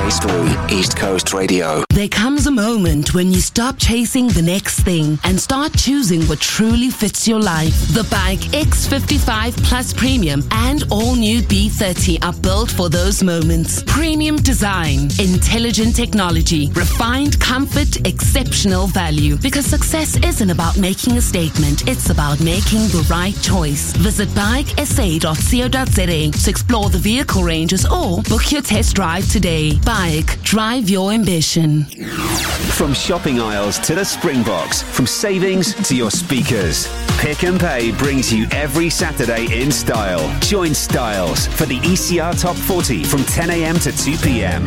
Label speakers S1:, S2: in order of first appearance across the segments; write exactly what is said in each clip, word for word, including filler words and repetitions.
S1: Race through East Coast Radio.
S2: There comes a moment when you stop chasing the next thing and start choosing what truly fits your life. The Bike X fifty-five Plus Premium and all-new B thirty are built for those moments. Premium design, intelligent technology, refined comfort, exceptional value. Because success isn't about making a statement, it's about making the right choice. Visit bike s a dot co dot za to explore the vehicle ranges or book your test drive today. Bike, drive your ambition.
S1: From shopping aisles to the Springboks, from savings to your speakers, Pick and Pay brings you every Saturday in style. Join Styles for the E C R Top forty from ten a.m. to two p.m.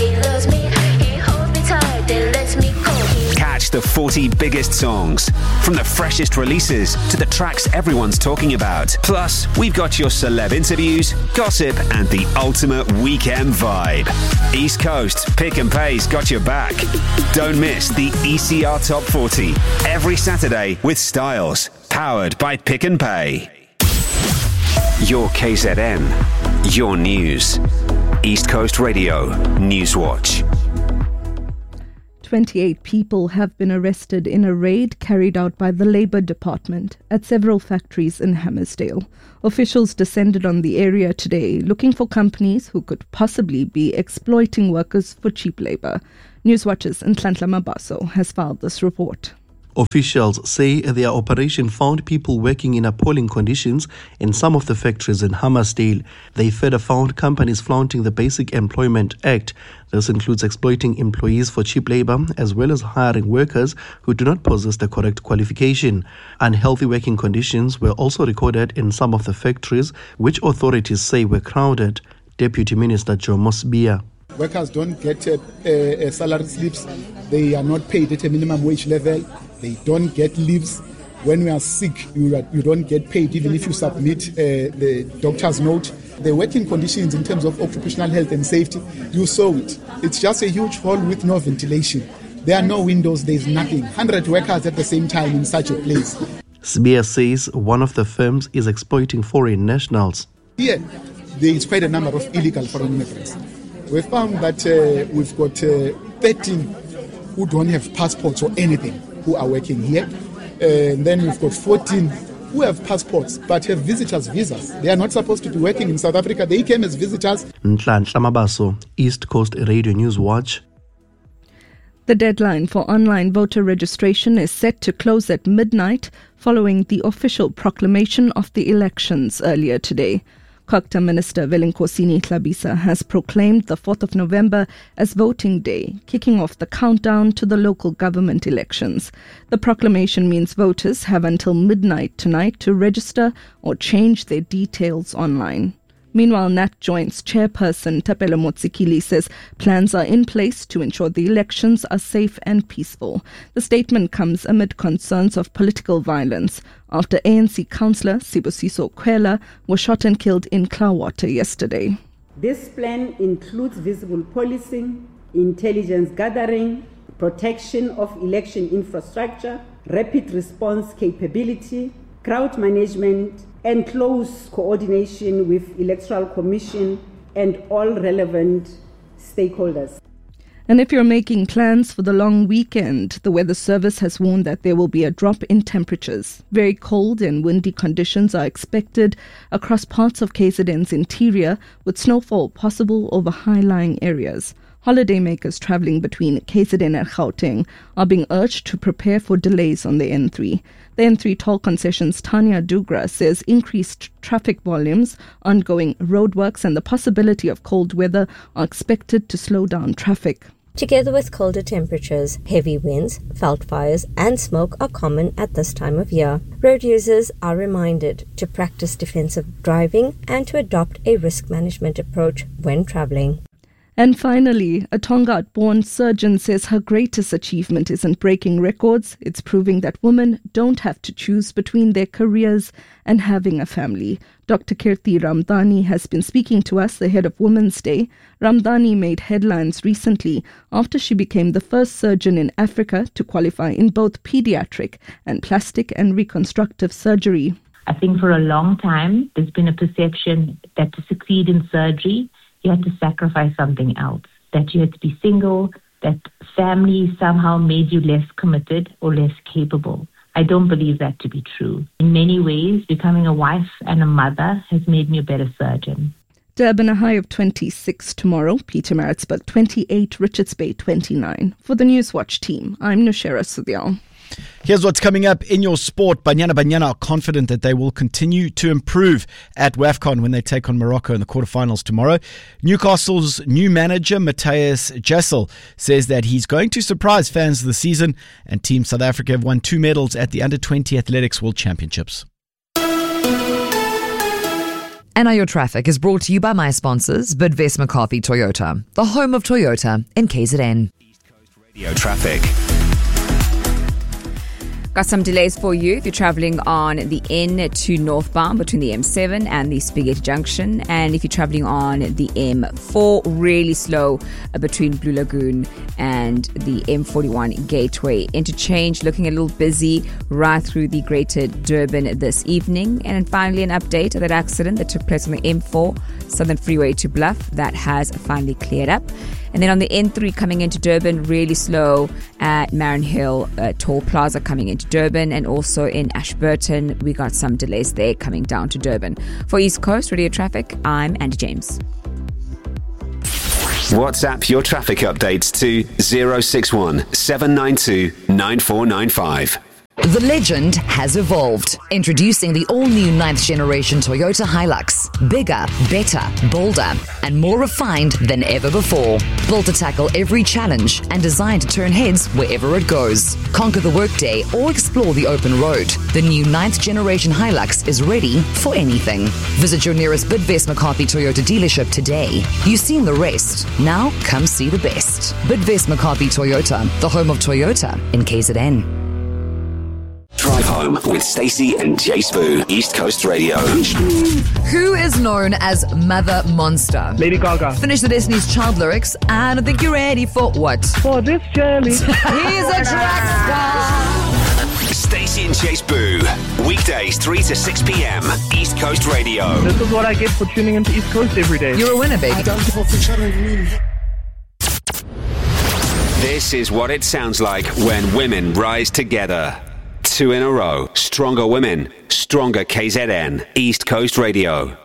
S1: Catch the forty biggest songs, from the freshest releases to the tracks everyone's talking about. Plus, we've got your celeb interviews, gossip, and the ultimate weekend vibe. East Coast, Pick and Pay's got your back. Don't miss the E C R Top forty every Saturday with Styles, powered by Pick and Pay. Your K Z N, your news. East Coast Radio Newswatch.
S3: twenty-eight people have been arrested in a raid carried out by the Labour Department at several factories in Hammersdale. Officials descended on the area today looking for companies who could possibly be exploiting workers for cheap labour. Newswatch's Nhlanhla Mabaso has filed this report.
S4: Officials say their operation found people working in appalling conditions in some of the factories in Hammersdale. They further found companies flaunting the Basic Employment Act. This includes exploiting employees for cheap labor as well as hiring workers who do not possess the correct qualification. Unhealthy working conditions were also recorded in some of the factories, which authorities say were crowded. Deputy Minister Joe Mosbia.
S5: Workers don't get uh, uh, salary slips. They are not paid at a minimum wage level. They don't get leaves. When we are sick, you, are, you don't get paid even if you submit uh, the doctor's note. The working conditions in terms of occupational health and safety, you saw it. It's just a huge hall with no ventilation. There are no windows, there's nothing. one hundred workers at the same time in such a place.
S4: Sbia says one of the firms is exploiting foreign nationals.
S5: Here, there is quite a number of illegal foreign immigrants. We found that uh, we've got uh, thirteen who don't have passports or anything who are working here. Uh, and then we've got fourteen who have passports but have visitors' visas. They are not supposed to be working in South Africa. They came as visitors.
S4: Nhlanhla Mabaso, East Coast Radio News Watch.
S3: The deadline for online voter registration is set to close at midnight following the official proclamation of the elections earlier today. Cogta Minister Velenkosini Tlabisa has proclaimed the fourth of November as voting day, kicking off the countdown to the local government elections. The proclamation means voters have until midnight tonight to register or change their details online. Meanwhile, NatJoint's chairperson Tapelo Motsikili says plans are in place to ensure the elections are safe and peaceful. The statement comes amid concerns of political violence after A N C councillor Sibusiso Kwela was shot and killed in Cloudwater yesterday.
S6: This plan includes visible policing, intelligence gathering, protection of election infrastructure, rapid response capability, crowd management, and close coordination with Electoral Commission and all relevant stakeholders.
S3: And if you're making plans for the long weekend, the Weather Service has warned that there will be a drop in temperatures. Very cold and windy conditions are expected across parts of K Z N's interior, with snowfall possible over high-lying areas. Holidaymakers travelling between K Z N and Gauteng are being urged to prepare for delays on the N three. The N three toll concessions Tanya Dugra says increased traffic volumes, ongoing roadworks and the possibility of cold weather are expected to slow down traffic.
S7: Together with colder temperatures, heavy winds, veld fires and smoke are common at this time of year. Road users are reminded to practice defensive driving and to adopt a risk management approach when travelling.
S3: And finally, a Tongaat-born surgeon says her greatest achievement isn't breaking records, it's proving that women don't have to choose between their careers and having a family. Doctor Kirti Ramdhani has been speaking to us ahead of Women's Day. Ramdhani made headlines recently after she became the first surgeon in Africa to qualify in both pediatric and plastic and reconstructive surgery.
S8: I think for a long time, there's been a perception that to succeed in surgery, you have to sacrifice something else. that you had to be single, that family somehow made you less committed or less capable. I don't believe that to be true. In many ways, becoming a wife and a mother has made me a better surgeon.
S3: Durban a high of twenty-six tomorrow, Pietermaritzburg twenty-eight, Richards Bay twenty-nine. For the Newswatch team, I'm Nushera Sudyal.
S9: Here's what's coming up in your sport. Banyana Banyana are confident that they will continue to improve at WAFCON when they take on Morocco in the quarterfinals tomorrow. Newcastle's new manager, Matthias Jessel, says that he's going to surprise fans this season, and Team South Africa have won two medals at the under twenty Athletics World Championships.
S10: And now your traffic is brought to you by my sponsors, Bidvest McCarthy Toyota, the home of Toyota in K Z N.
S1: East Coast Radio traffic.
S11: Got some delays for you if you're travelling on the N to northbound between the M seven and the Spaghetti Junction. And if you're travelling on the M four, really slow uh, between Blue Lagoon and the M forty-one Gateway Interchange. Looking a little busy right through the Greater Durban this evening. And finally, an update of that accident that took place on the M four Southern Freeway to Bluff. That has finally cleared up. And then on the N three coming into Durban, really slow at Marin Hill uh, Toll Plaza coming into Durban, and also in Ashburton, we got some delays there coming down to Durban. For East Coast Radio Traffic, I'm Andy James.
S1: WhatsApp your traffic updates to zero six one seven nine two nine four nine five.
S10: The legend has evolved. Introducing the all-new ninth generation Toyota Hilux. Bigger, better, bolder, and more refined than ever before. Built to tackle every challenge and designed to turn heads wherever it goes. Conquer the workday or explore the open road. The new ninth generation Hilux is ready for anything. Visit your nearest Bidvest McCarthy Toyota dealership today. You've seen the rest. Now come see the best. Bidvest McCarthy Toyota, the home of Toyota in K Z N.
S1: Drive home with Stacey and Jay Spoo, East Coast Radio.
S10: Who is known as Mother Monster?
S12: Lady Gaga.
S10: Finish the Destiny's Child lyrics, and I think you're ready for what?
S12: For this journey.
S10: He's a track star.
S1: Stacey and Jay Spoo, weekdays three to six p.m. East Coast Radio.
S12: This is what I get for tuning into East Coast every day.
S10: You're a winner, baby.
S12: I don't give a fuck.
S1: This is what it sounds like when women rise together. Two in a row. Stronger women, stronger K Z N, East Coast Radio.